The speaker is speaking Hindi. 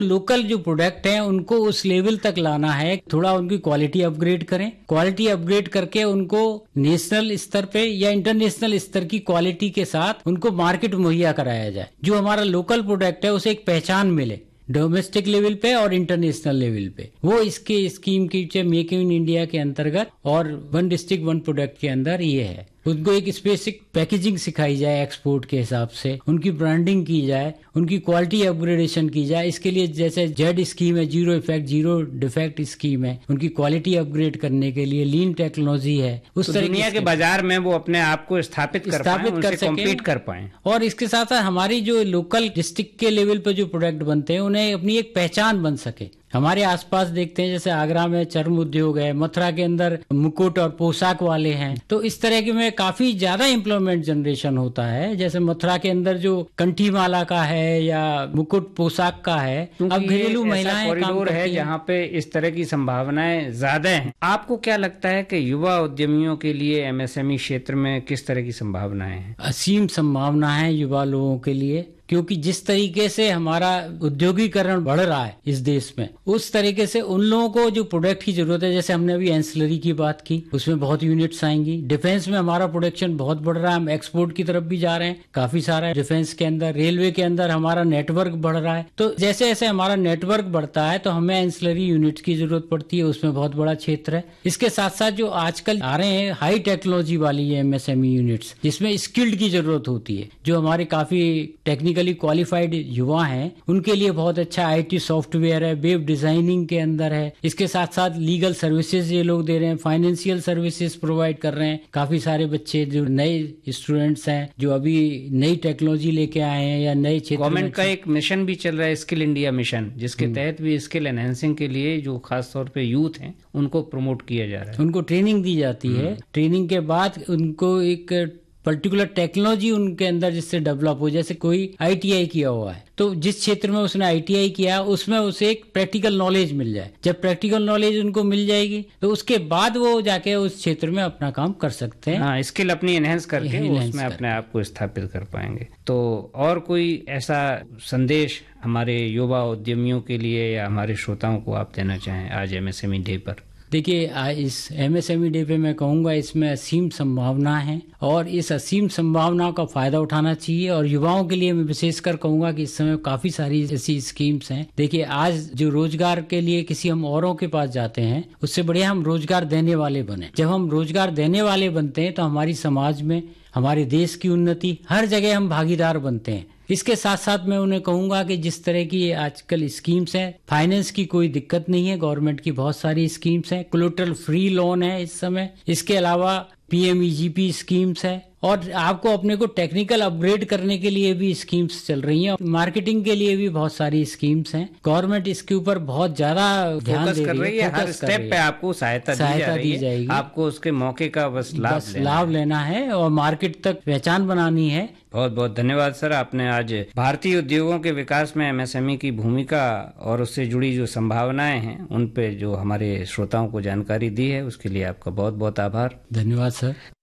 लोकल जो प्रोडक्ट हैं उनको उस लेवल तक लाना है, थोड़ा उनकी क्वालिटी अपग्रेड करें, क्वालिटी अपग्रेड करके उनको नेशनल स्तर पे या इंटरनेशनल स्तर की क्वालिटी के साथ उनको मार्केट मुहैया कराया जाए। जो हमारा लोकल प्रोडक्ट है उसे एक पहचान मिले डोमेस्टिक लेवल पे और इंटरनेशनल लेवल पे। वो इसके स्कीम की मेक इन इंडिया के अंतर्गत और वन डिस्ट्रिक्ट वन प्रोडक्ट के अंदर ये है। उनको एक स्पेसिफिक पैकेजिंग सिखाई जाए एक्सपोर्ट के हिसाब से, उनकी ब्रांडिंग की जाए, उनकी क्वालिटी अपग्रेडेशन की जाए। इसके लिए जैसे जेड स्कीम है, zero effect zero defect scheme है, उनकी क्वालिटी अपग्रेड करने के लिए लीन टेक्नोलॉजी है। उस तो तरह दुनिया के बाजार में वो अपने आप को स्थापित कर सके, कम्पीट कर पाए। और इसके साथ साथ हमारी जो लोकल डिस्ट्रिक्ट के लेवल पर जो प्रोडक्ट बनते हैं उन्हें अपनी एक पहचान बन सके। हमारे आसपास देखते हैं जैसे आगरा में चर्म उद्योग है, मथुरा के अंदर मुकुट और पोशाक वाले हैं। तो इस तरह के में काफी ज्यादा एम्प्लॉयमेंट जनरेशन होता है। जैसे मथुरा के अंदर जो कंठी माला का है या मुकुट पोशाक का है, अब घरेलू महिलाएं कॉरिडोर है जहाँ पे इस तरह की संभावनाएं ज्यादा हैं। आपको क्या लगता है कि युवा उद्यमियों के लिए एमएसएमई क्षेत्र में किस तरह की संभावनाएं हैं? असीम संभावना है युवा लोगों के लिए, क्योंकि जिस तरीके से हमारा उद्योगीकरण बढ़ रहा है इस देश में, उस तरीके से उन लोगों को जो प्रोडक्ट की जरूरत है, जैसे हमने अभी एंसिलरी की बात की, उसमें बहुत यूनिट्स आएंगी। डिफेंस में हमारा प्रोडक्शन बहुत बढ़ रहा है, हम एक्सपोर्ट की तरफ भी जा रहे हैं काफी सारा डिफेंस के अंदर। रेलवे के अंदर हमारा नेटवर्क बढ़ रहा है। तो जैसे जैसे हमारा नेटवर्क बढ़ता है तो हमें एंसिलरी यूनिट्स की जरूरत पड़ती है, उसमें बहुत बड़ा क्षेत्र है। इसके साथ साथ जो आजकल आ रहे हैं हाई टेक्नोलॉजी वाली एमएसएमई यूनिट्स, जिसमें स्किल्ड की जरूरत होती है, जो हमारे काफी टेक्निकल क्वालिफाइड युवा हैं, उनके लिए बहुत अच्छा आईटी सॉफ्टवेयर है, वेब डिजाइनिंग के अंदर है। इसके साथ साथ लीगल सर्विसेज ये लोग दे रहे हैं, फाइनेंशियल सर्विसेज प्रोवाइड कर रहे हैं। काफी सारे बच्चे जो नए स्टूडेंट्स हैं, जो अभी नई टेक्नोलॉजी लेके आए हैं या नए क्षेत्र। गवर्नमेंट का एक मिशन भी चल रहा है, स्किल इंडिया मिशन, जिसके तहत भी स्किल एनहेंसिंग के लिए जो खास तौर पे यूथ हैं उनको प्रमोट किया जा रहा है, उनको ट्रेनिंग दी जाती है। ट्रेनिंग के बाद उनको एक पर्टिकुलर टेक्नोलॉजी उनके अंदर जिससे डेवलप हो। जैसे कोई आईटीआई किया हुआ है, तो जिस क्षेत्र में उसने आईटीआई किया उसमें उसे एक प्रैक्टिकल नॉलेज मिल जाए। जब प्रैक्टिकल नॉलेज उनको मिल जाएगी तो उसके बाद वो जाके उस क्षेत्र में अपना काम कर सकते हैं। हाँ, स्किल अपनी एनहेंस करके उसमें अपने आप को स्थापित कर पाएंगे। तो और कोई ऐसा संदेश हमारे युवा उद्यमियों के लिए या हमारे श्रोताओं को आप देना चाहें आज एमएसएमई डे पर? देखिए, इस एमएसएमई डे पे मैं कहूँगा इसमें असीम संभावना है और इस असीम संभावनाओं का फायदा उठाना चाहिए। और युवाओं के लिए मैं विशेषकर कहूँगा कि इस समय काफी सारी ऐसी स्कीम्स हैं। देखिए, आज जो रोजगार के लिए किसी हम औरों के पास जाते हैं, उससे बढ़िया हम रोजगार देने वाले बने। जब हम रोजगार देने वाले बनते हैं तो हमारी समाज में, हमारे देश की उन्नति, हर जगह हम भागीदार बनते हैं। इसके साथ साथ मैं उन्हें कहूंगा कि जिस तरह की आजकल स्कीम्स हैं, फाइनेंस की कोई दिक्कत नहीं है, गवर्नमेंट की बहुत सारी स्कीम्स हैं, कोलेटरल फ्री लोन है इस समय। इसके अलावा पीएमईजीपी स्कीम्स है और आपको अपने को टेक्निकल अपग्रेड करने के लिए भी स्कीम्स चल रही हैं। मार्केटिंग के लिए भी बहुत सारी स्कीम्स हैं। गवर्नमेंट इसके ऊपर बहुत ज्यादा ध्यान दे रही है। हर स्टेप पे आपको सहायता दी जाएगी। आपको उसके मौके का बस लाभ लेना है और मार्केट तक पहचान बनानी है। बहुत बहुत धन्यवाद सर, आपने आज भारतीय उद्योगों के विकास में एमएसएमई की भूमिका और उससे जुड़ी जो संभावनाएं हैं उन पे जो हमारे श्रोताओं को जानकारी दी है, उसके लिए आपका बहुत बहुत आभार। धन्यवाद सर।